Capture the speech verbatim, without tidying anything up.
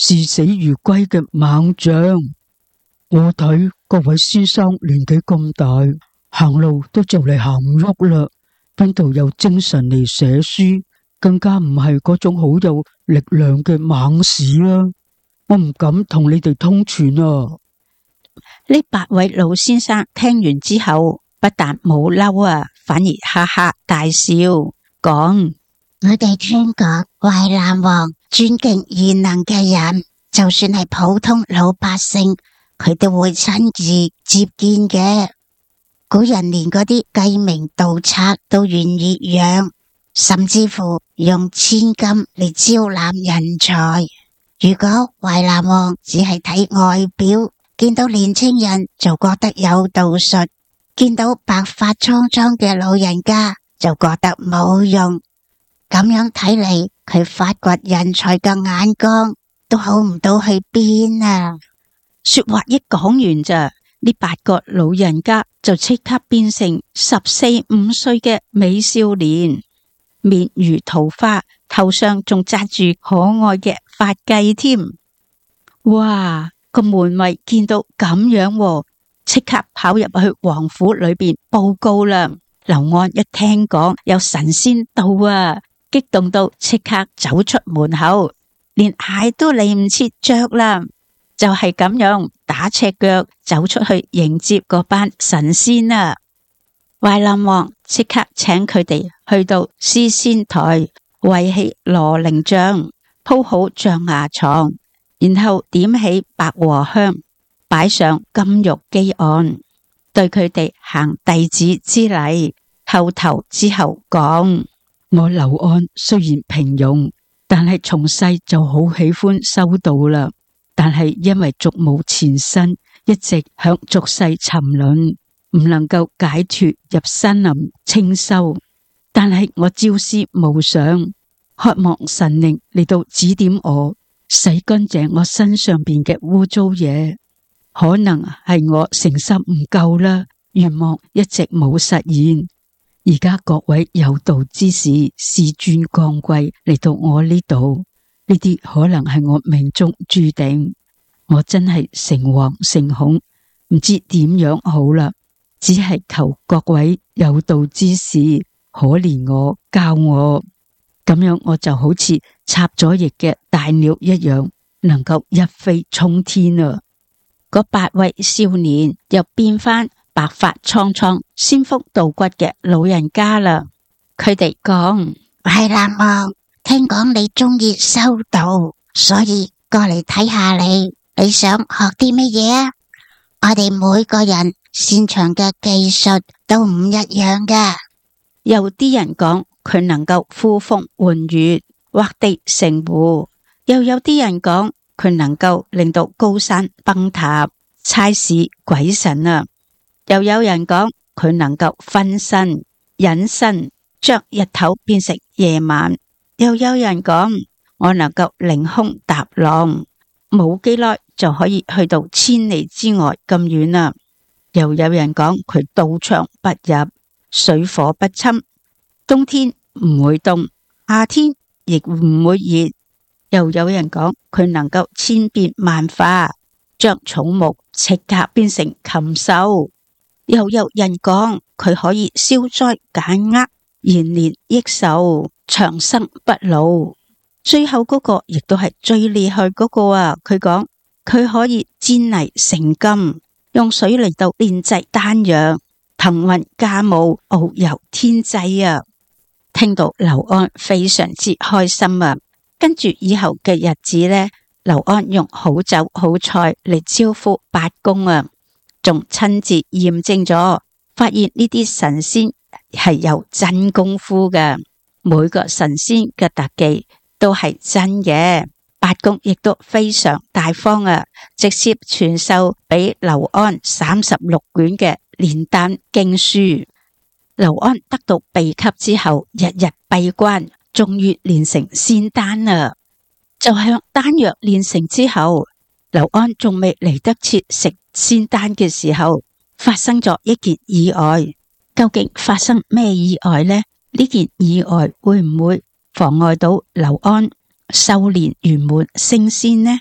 視死如歸嘅猛將。我睇各位先生年紀咁大，行路都就嚟行唔喐啦，邊度有精神嚟寫書？更加唔係嗰種好有力量嘅猛士啦。我唔敢同你哋通傳啊！ 呢八位老先生聽完之後，不但冇嬲啊，反而哈哈大笑，講： 我哋聽講淮南王尊敬賢能嘅人，就算係普通老百姓，佢都會親自接見嘅。古人連嗰啲雞鳴盜賊都願意養，甚至乎用千金嚟招攬人才。如果淮南王只係睇外表，見到年青人就覺得有道術，見到白髮蒼蒼嘅老人家就覺得冇用，咁樣睇嚟，佢發掘人才嘅眼光都好唔到去邊啊！ 說話一講完咋，呢八個老人家就即刻變成十四五歲嘅美少年，面如桃花，頭上仲紮住可愛嘅髮髻添。哇！個門衛見到咁樣，即刻跑入去王府裏邊報告啦。劉安一聽講有神仙到啊，激動到即刻走出門口，連鞋都嚟唔切着啦，就係咁樣打赤腳走出去迎接嗰班神仙啊。淮南王即刻請佢哋去到詩仙台，圍起羅鈴帳，鋪好象牙床，然後點起百和香，擺上金玉幾案，對佢哋行弟子之禮，叩頭之後講： 我劉安雖然平庸，但係從細就好喜歡修道啦。但係因為俗務纏身，一直響俗世沉淪，唔能夠解脫入山林清修。但係我朝思暮想，渴望神靈嚟到指點我，洗乾淨我身上邊嘅污糟嘢。可能係我誠心唔夠啦，願望一直冇實現。而家各位有道之士紆尊降貴嚟到我呢度，呢啲可能係我命中注定。我真係誠惶誠恐，唔知點樣好啦。只係求各位有道之士可憐我，教我，咁樣我就好似插咗翼嘅大鳥一樣，能夠一飛沖天啊！ 嗰八位少年又變翻白髮蒼蒼、仙風道骨嘅老人家啦。佢哋講： 淮南王，聽講你中意修道，所以過嚟睇下你。你想學啲乜嘢啊？我哋每個人擅長嘅技術都唔一樣噶。 有啲人講佢能夠呼風喚雨、畫地成湖，又有啲人講佢能夠令到高山崩塌、差使鬼神啊。又有人講佢能夠分身、隱身，將日頭變成夜晚。又有人講我能夠凌空踏浪，冇幾耐就可以去到千里之外咁遠啦。又有人講佢刀槍不入、水火不侵，冬天唔會凍，夏天亦唔會熱。又有人講佢能夠千變萬化，將草木即刻變成禽獸。又有人講佢可以消災減厄、延年益壽、長生不老。最後嗰個亦都係最厲害嗰個啊！佢講佢可以煎泥成金，用水嚟到煉製丹藥，騰雲駕霧，遨遊天際啊！聽到劉安非常之開心啊！跟住以後嘅日子呢，劉安用好酒好菜嚟招呼八公啊，仲親自驗證咗，發現呢啲神仙係有真功夫嘅，每個神仙嘅特技都係真嘅。八公亦都非常大方啊，直接傳授俾劉安三十六卷嘅煉丹經書。劉安得到秘笈之後，日日閉關，終於煉成仙丹啊！就係丹藥煉成之後，劉安仲未嚟得切食仙丹嘅時候，發生咗一件意外。究竟發生咩意外呢？呢件意外會唔會妨礙到劉安修煉圓滿升仙呢？